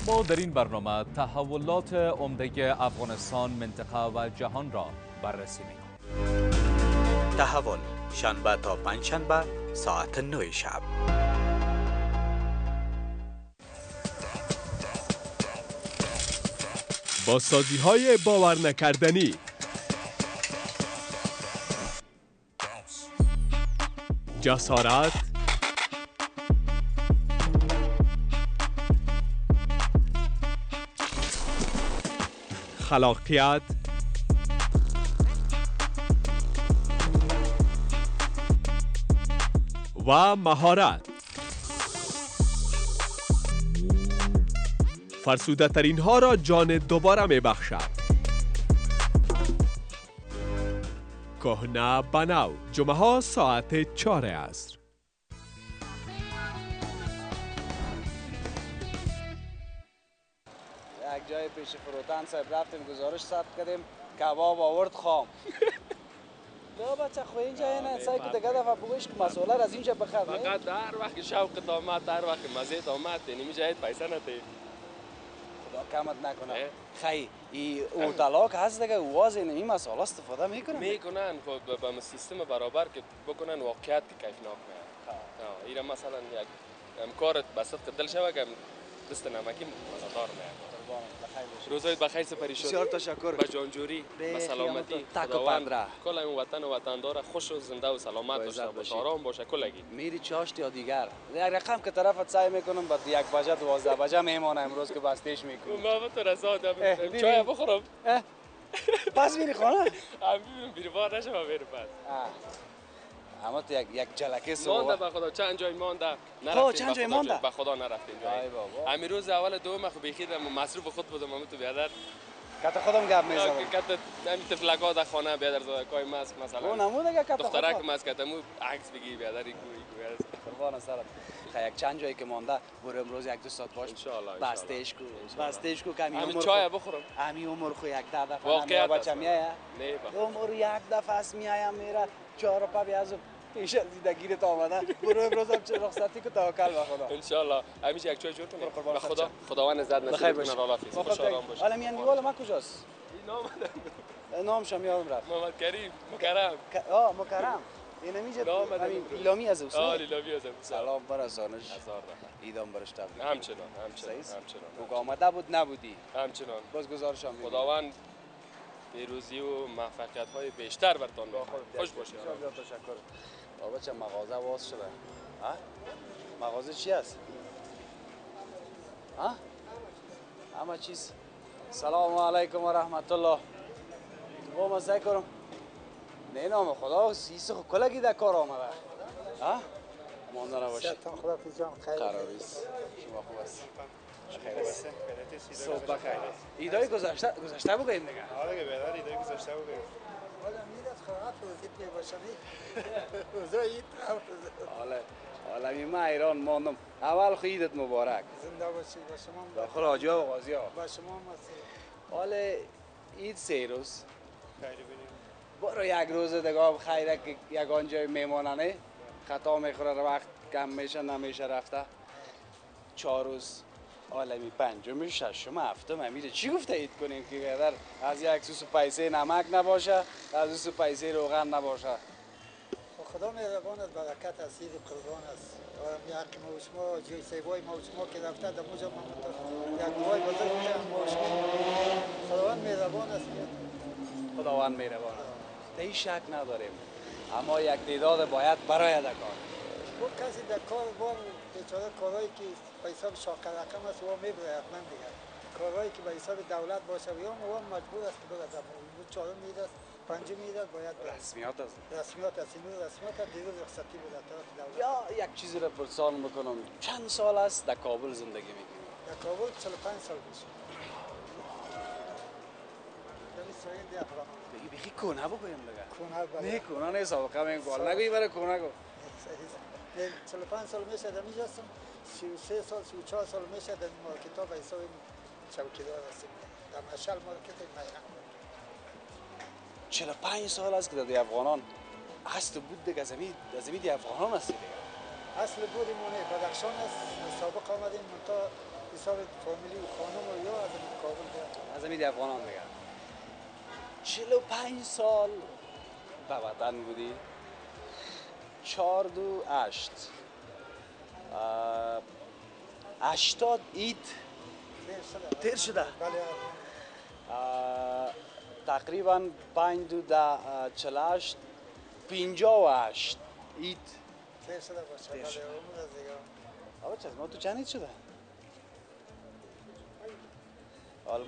ما در این برنامه تحولات عمده افغانستان، منطقه و جهان را بررسی می‌کنیم. تحول شنبه تا پنجشنبه ساعت 9 شب. با سازی‌های باور نکردنی، جسارت، خلاقیت و مهارت، فرسوده ترین ها را جان دوباره می بخشد. کهنه بنو، جمعه ها ساعت 4 عصر. یک جای پیش فروتن صاحب رفتیم گزارش ثبت کردیم، کباب آورد خام. نه بچه خو اینجا نه سعی که دیگه دفعه بگوش که مسئوله از اینجا بخر. فقط هر وقت شوق آمد، هر وقت مزه آمد، یعنی جایت پیسه نتی. خدا کمت نکنه. خی ای اوتلا که هست دیگه واز این مسئله استفاده میکنن خب به سیستم برابر که بکنن واقعیت که کیف نکنه. اینا مثلا یک کارت بسط دل شوه که دست نمکی مزدار نه. روزایت بخیر سپری شد. بسیار تشکر. به جانجوری، به سلامتی. خداوند کل این وطن و وطندار خوش و زنده و سلامت باشه، باشه آرام باشه کلگی. میری چاشت یا دیگر. یک رقم که طرفت سعی میکنم بعد 1 بجه 12 بجه میمونه امروز که بستیش میکنم. ما تو رسادم چای بخورم. پس میری خانه؟ همین بیروار نشم برم بعد. اما تو یک جلکه مانده به خدا چند جای مانده چند جای مانده به خدا نرفتیم جای همین روز اول دوم خو بخید مصروف خود بودم من تو بیادر کات خودم گپ میزدم کات همین طفلکا در خانه بیادر زاد کای ماست مثلا اون نمود اگه کات دخترک ماست کاتمو عکس بگی بیادر کوی قربان سرت یک چند جایی که مانده برو امروز 1-2 ساعت باش بستش کو کمی همین چای بخورم همین عمر خو 1-10 دفعه واقعا بچه میایه نه عمر 1 دفعه است میایم میره 4 پا بیاز پیش زندگیت آمده برو امروز هم چه رخصتی که توکل به خدا ان شاء الله همیشه یک چای جور کنم به خدا خداوند عزت نصیب کنه الله حافظ خوش آرام باش حالا میان دیوال ما کجاست نامش یادم رفت محمد کریم مکرم مکرم این نمیشه لیلامی از اوست لیلامی از اوست سلام برسانش ایدام برش تبریک همچنان بگو آمده بود نبودی همچنان باز گزارشم خداوند پیروزی و موفقیت های بیشتر برتان خوش باشید تشکر بابا چه مغازه واز شده مغازه چی است همه چیز سلام علیکم و رحمت الله تو ما سعی کنم نه نام خدا سیسه خو کلگی در کار آمده مانده نباشی خدا پیزان خیر قراریست شما خوب است صبح بخیر ایدای گذشته بگویم دیگه آره بهتر ایدای گذشته بگویم حالا میرد خواهد وزید میباشمی وزید حالا من ایران ماندم اول خو ایدت مبارک زنده باشی با شما داخل حاجی ها و غازی ها با شما مسی حالا اید 3 روز خیلی بریم برو یک روز دیگه خیره که یگان جای میماننه خطا میخوره وقت کم میشه نمیشه رفته 4 روز عالمی 5م 6م 7م میره چی گفته اید کنیم که بیادر از یک سوس پیسه نمک نباشه از سوس پیسه روغن نباشه خدا مهربان است برکت است سید قربان است یک ما و شما جای سیبای ما و شما که رفته در موجب یک دوای بزرگ میگم ما و شما خداوند مهربان است خداوند مهربان است این شک نداریم اما یک تعداد باید برای دکار خب کسی در کار بار بیچاره کارهایی که به حساب شاکر رقم است و میبره حتما دیگر کارهایی که به حساب دولت باشه و یا مجبور است که بره در 4 میده 5 میده باید رسمیات است اینو رسمیات دیروز رخصتی بود طرف دولت یا یک چیزی را پرسان میکنم چند سال است در کابل زندگی میکنی در کابل 45 سال میشه در اسرائیل دی افغان بخی کنه بگویم دیگه کنه کنه نیست آقا من گل نگویی برای کنه گو 45 سال میشه در اینجا هستم 33 سال 34 سال میشه در مارکت ها به حساب چوکیدار هستیم در مشل مارکت میدان 45 سال است که در افغانان اصل بود دیگه زمین افغانان است دیگه اصل بودیم اونه بدخشان است سابق آمدیم تا حساب فامیلی و خانم و یا از این کابل بیاد. از امید افغانان دیگه 45 سال به وطن بودی 428 80 عید تیر شده بله. تقریبا 5 دو 48 58 عید تیر شده باشه. بله. عمر از دیگه. آقا چشم تو چند عید شده